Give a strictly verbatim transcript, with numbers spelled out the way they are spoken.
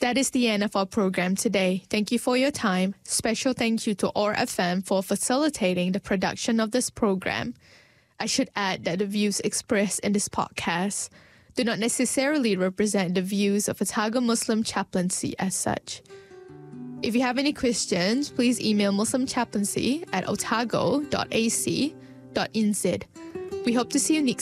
That is the end of our program today. Thank you for your time. Special thank you to O R F M for facilitating the production of this program. I should add that the views expressed in this podcast do not necessarily represent the views of Otago Muslim Chaplaincy as such. If you have any questions, please email Muslim Chaplaincy at otago dot a c dot n z. We hope to see you next